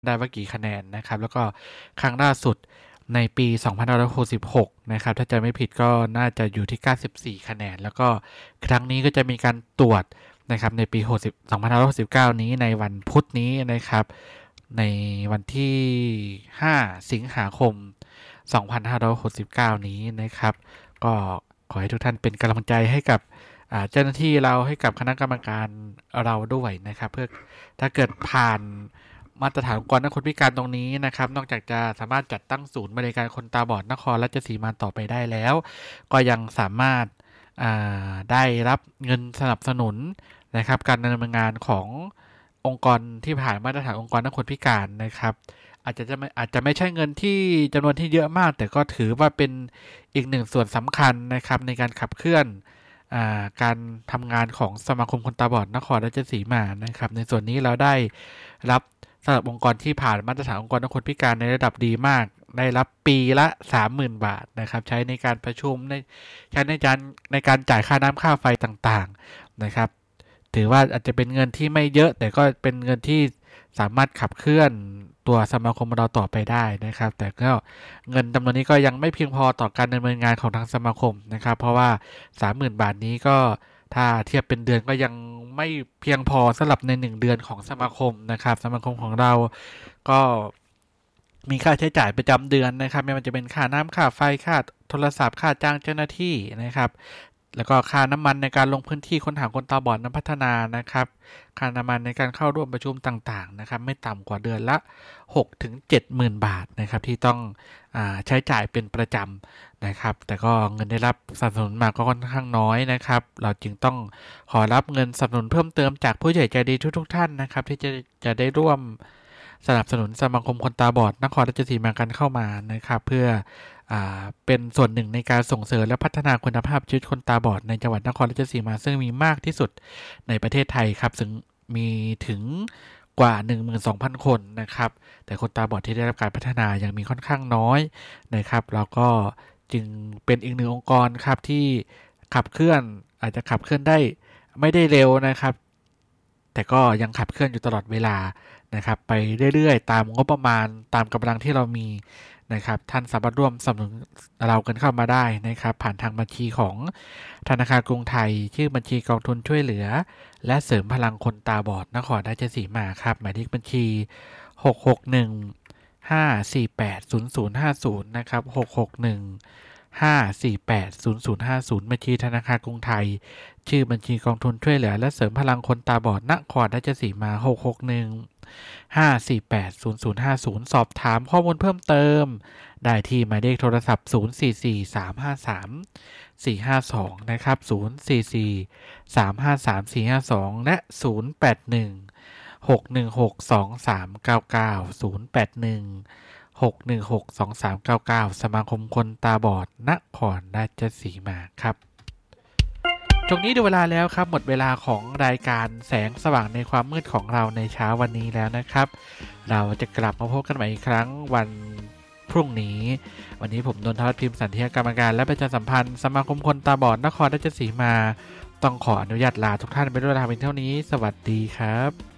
ได้ว่ากี่คะแนนนะครับแล้วก็ครั้งล่าสุดในปี2566นะครับถ้าจะไม่ผิดก็น่าจะอยู่ที่94คะแนนแล้วก็ครั้งนี้ก็จะมีการตรวจนะครับในปี2569นี้ในวันพุธนี้นะครับในวันที่5สิงหาคม2569นี้นะครับก็ขอให้ทุกท่านเป็นกำลังใจให้กับเจ้าหน้าที่เราให้กับคณะกรรมการเราด้วยนะครับเพื่อถ้าเกิดผ่านมาตรฐานองค์กรคนพิการตรงนี้นะครับนอกจากจะสามารถจัดตั้งศูนย์บริการคนตาบอดนครราชสีมาต่อไปได้แล้วก็ยังสามารถได้รับเงินสนับสนุนนะครับการดำเนินงานขององค์กรที่ผ่านมาตรฐานองค์กรคนพิการนะครับอาจจะไม่ใช่เงินที่จำนวนที่เยอะมากแต่ก็ถือว่าเป็นอีกหนึ่งส่วนสำคัญนะครับในการขับเคลื่อนการทำงานของสมาคมคนตาบอดนครราชสีมานะครับในส่วนนี้เราได้รับสำหรับองค์กรที่ผ่านมาตรฐานองค์กรคนพิการในระดับดีมากได้รับปีละ 30,000 บาทนะครับใช้ในการประชุมใช้ในการจ่ายค่าน้ำค่าไฟต่างๆนะครับถือว่าอาจจะเป็นเงินที่ไม่เยอะแต่ก็เป็นเงินที่สามารถขับเคลื่อนตัวสมาคมเราต่อไปได้นะครับแต่ก็เงินจำนวนนี้ก็ยังไม่เพียงพอต่อการดำเนินงานของทางสมาคมนะครับเพราะว่า 30,000 บาทนี้ก็ถ้าเทียบเป็นเดือนก็ยังไม่เพียงพอสำหรับใน1เดือนของสมาคมนะครับสมาคมของเราก็มีค่าใช้จ่ายประจำเดือนนะครับไม่ว่าจะเป็นค่าน้ำค่าไฟค่าโทรศัพท์ค่าจ้างเจ้าหน้าที่นะครับแล้วก็ค่าน้ำมันในการลงพื้นที่ค้นหาคนตาบอดนั้นพัฒนานะครับค่าน้ำมันในการเข้าร่วมประชุมต่างๆนะครับไม่ต่ำกว่าเดือนละ 6-70,000 บาทนะครับที่ต้องใช้จ่ายเป็นประจำนะครับแต่ก็เงินได้รับสนับสนุนมาก็ค่อนข้างน้อยนะครับเราจึงต้องขอรับเงินสนับสนุนเพิ่มเติมจากผู้ใหญ่ใจดีทุกท่านนะครับที่จะได้ร่วมสนับสนุนสมาคมคนตาบอดนครราชสีมากันเข้ามานะครับเพื่อเป็นส่วนหนึ่งในการส่งเสริมและพัฒนาคุณภาพชีวิตคนตาบอดในจังหวัดนครราชสีมาซึ่งมีมากที่สุดในประเทศไทยครับซึ่งมีถึงกว่า 12,000 คนนะครับแต่คนตาบอดที่ได้รับการพัฒนายังมีค่อนข้างน้อยนะครับแล้วก็จึงเป็นอีกหนึ่งองค์กรครับที่ขับเคลื่อนอาจจะขับเคลื่อนได้ไม่ได้เร็วนะครับแต่ก็ยังขับเคลื่อนอยู่ตลอดเวลานะครับไปเรื่อยๆตามงบประมาณตามกำลังที่เรามีนะครับท่านสามารถร่วมสนับสนุนเรากันเข้ามาได้นะครับผ่านทางบัญชีของธนาคารกรุงไทยชื่อบัญชีกองทุนช่วยเหลือและเสริมพลังคนตาบอดนครราชสีมาครับหมายเลขบัญชี661-548-0050นะครับ661-548-0050บัญชีธนาคารกรุงไทยชื่อบัญชีกองทุนช่วยเหลือและเสริมพลังคนตาบอดนครราชสีมา661-548-0050สอบถามข้อมูลเพิ่มเติมได้ที่หมายเลขโทรศัพท์044-353-452นะครับ044-353-452และ081-616-2399 081-616-2399สมาคมคนตาบอดนครราชสีมาครับตรงนี้ดูเวลาแล้วครับหมดเวลาของรายการแสงสว่างในความมืดของเราในเช้าวันนี้แล้วนะครับเราจะกลับมาพบกันใหม่อีกครั้งวันพรุ่งนี้วันนี้ผมนนทวัฒน์พิมพ์สันเทียกรรมการและประชาสัมพันธ์สมาคมคนตาบอดนครราชสีมาต้องขออนุญาตลาทุกท่านไปด้วยเวลาเพียงเท่านี้สวัสดีครับ